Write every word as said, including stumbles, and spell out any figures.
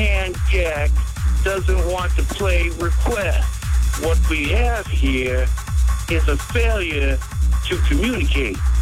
hand jack doesn't want to play request. What we have here is a failure to communicate.